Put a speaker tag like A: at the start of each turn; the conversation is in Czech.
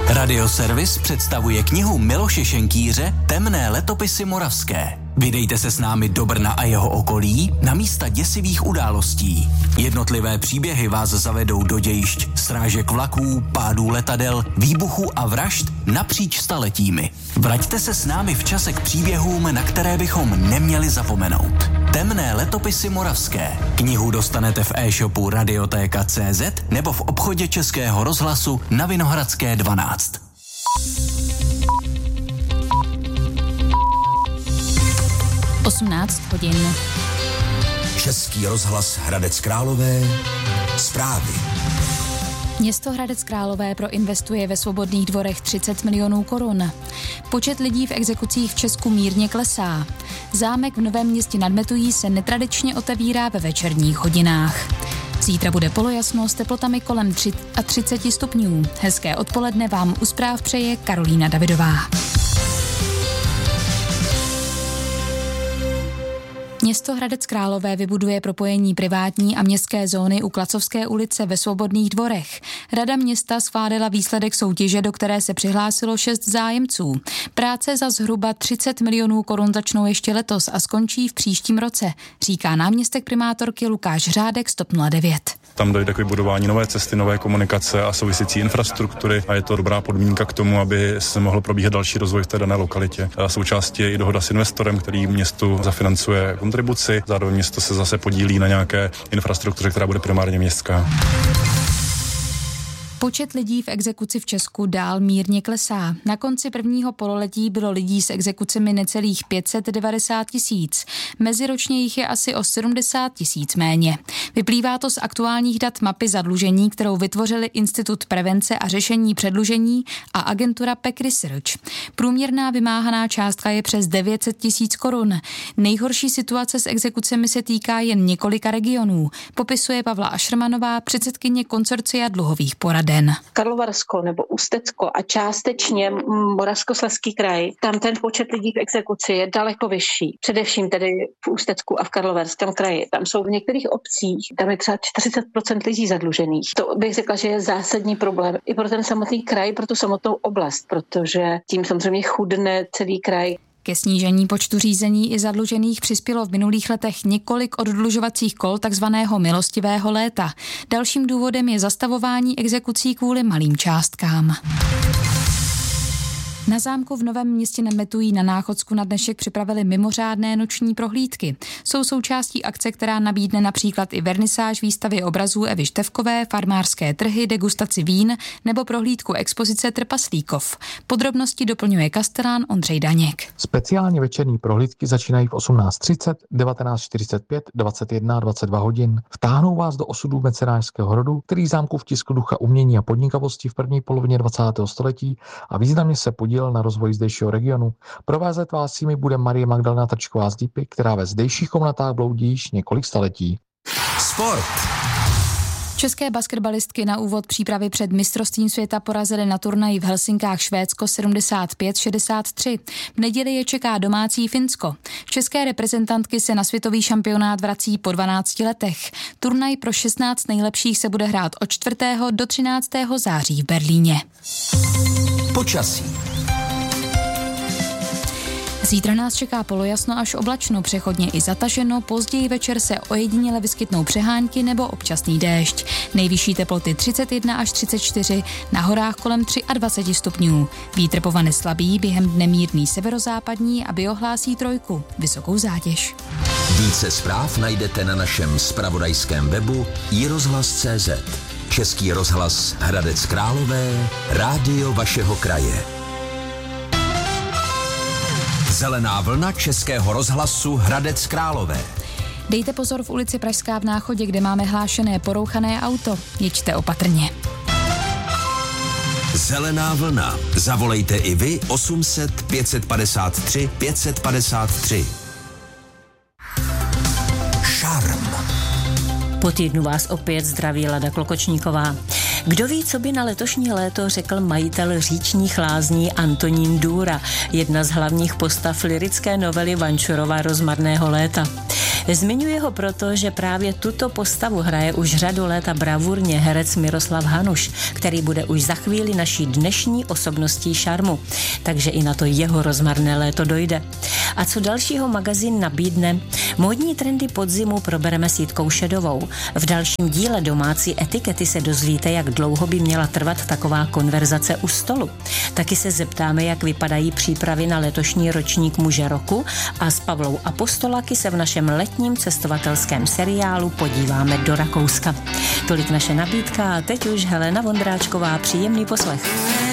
A: Radioservis představuje knihu Miloše Šenkýře Temné letopisy moravské. Vydejte se s námi do Brna a jeho okolí na místa děsivých událostí. Jednotlivé příběhy vás zavedou do dějišť srážek vlaků, pádů letadel, výbuchů a vražd napříč staletími. Vraťte se s námi v čase k příběhům, na které bychom neměli zapomenout. Temné letopisy moravské. Knihu dostanete v e-shopu Radiotéka.cz nebo v obchodě Českého rozhlasu na Vinohradské 12.
B: (18:00).
C: Český rozhlas Hradec Králové. Zprávy.
B: Město Hradec Králové proinvestuje ve Svobodných dvorech 30 milionů korun. Počet lidí v exekucích v Česku mírně klesá. Zámek v Novém Městě nad Metují se netradičně otevírá ve večerních hodinách. Zítra bude polojasno s teplotami kolem 30 stupňů. Hezké odpoledne vám u zpráv přeje Karolína Davidová. Město Hradec Králové vybuduje propojení privátní a městské zóny u Klacovské ulice ve Svobodných dvorech. Rada města schválila výsledek soutěže, do které se přihlásilo 6 zájemců. Práce za zhruba 30 milionů korun začnou ještě letos a skončí v příštím roce, říká náměstek primátorky Lukáš Řádek z TOP 09.
D: Tam dojde k vybudování nové cesty, nové komunikace a související infrastruktury a je to dobrá podmínka k tomu, aby se mohl probíhat další rozvoj v té dané lokalitě. A součástí je i dohoda s investorem, který městu zafinancuje kontribuci. Zároveň město se zase podílí na nějaké infrastruktuře, která bude primárně městská.
B: Počet lidí v exekuci v Česku dál mírně klesá. Na konci prvního pololetí bylo lidí s exekucemi necelých 590 000. Meziročně jich je asi o 70 000 méně. Vyplývá to z aktuálních dat mapy zadlužení, kterou vytvořili Institut prevence a řešení předlužení a agentura PEC Research. Průměrná vymáhaná částka je přes 900 000 korun. Nejhorší situace s exekucemi se týká jen několika regionů, popisuje Pavla Ašermanová, předsedkyně konsorcia dluhových poraden.
E: Karlovarsko nebo Ústecko a částečně Moravskoslezský kraj, tam ten počet lidí v exekuci je daleko vyšší. Především tedy v Ústecku a v Karlovarském kraji. Tam jsou v některých obcích, tam je třeba 40% lidí zadlužených. To bych řekla, že je zásadní problém i pro ten samotný kraj, pro tu samotnou oblast, protože tím samozřejmě chudne celý kraj.
B: Ke snížení počtu řízení i zadlužených přispělo v minulých letech několik oddlužovacích kol takzvaného milostivého léta. Dalším důvodem je zastavování exekucí kvůli malým částkám. Na zámku v Novém Městě nad Metují na Náchodsku na dnešek připravili mimořádné noční prohlídky. Jsou součástí akce, která nabídne například i vernisáž výstavy obrazů Evy Števkové, farmářské trhy, degustaci vín nebo prohlídku expozice Trpaslíkov. Podrobnosti doplňuje kastelán Ondřej Daněk.
F: Speciální večerní prohlídky začínají v 18:30, 19:45, 21 a 22 hodin. Vtáhnou vás do osudů mecenášského rodu, který zámku vtiskl ducha umění a podnikavosti v první polovině 20. století a významně se podílel na rozvoji zdejšího regionu. Provázet vás jimi bude Marie Magdalena Trčková z Lípy, která ve zdejších komnatách bloudí již několik staletí.
C: Sport.
B: České basketbalistky na úvod přípravy před mistrovstvím světa porazily na turnaji v Helsinkách Švédsko 75-63. V neděli je čeká domácí Finsko. České reprezentantky se na světový šampionát vrací po 12 letech. Turnaj pro 16 nejlepších se bude hrát od 4. do 13. září v Berlíně.
C: Počasí.
B: Zítra nás čeká polojasno až oblačno, přechodně i zataženo, později večer se ojediněle vyskytnou přehánky nebo občasný déšť. Nejvyšší teploty 31 až 34, na horách kolem 23 stupňů. Vítr povane slabý, během dne mírný severozápadní a biohlásí 3, vysokou zátěž.
C: Více zpráv najdete na našem zpravodajském webu iRozhlas.cz. Český rozhlas Hradec Králové, rádio vašeho kraje. Zelená vlna Českého rozhlasu Hradec Králové.
B: Dejte pozor v ulici Pražská v Náchodě, kde máme hlášené porouchané auto. Jeďte opatrně.
C: Zelená vlna. Zavolejte i vy 800 553 553. Šarm.
G: Po týdnu vás opět zdraví Lada Klokočníková. Kdo ví, co by na letošní léto řekl majitel říčních lázní Antonín Důra, jedna z hlavních postav lyrické novely Vančurova Rozmarného léta. Zmiňuji ho proto, že právě tuto postavu hraje už řadu let a bravurně herec Miroslav Hanuš, který bude už za chvíli naší dnešní osobností šarmu. Takže i na to jeho rozmarné léto dojde. A co dalšího magazín nabídne? Módní trendy podzimu probereme s Jitkou Šedovou. V dalším díle domácí etikety se dozvíte, jak dlouho by měla trvat taková konverzace u stolu. Taky se zeptáme, jak vypadají přípravy na letošní ročník Muže roku a s Pavlou Apostolaky se v našem letním cestovatelském seriálu podíváme do Rakouska. Tolik naše nabídka a teď už Helena Vondráčková, příjemný poslech.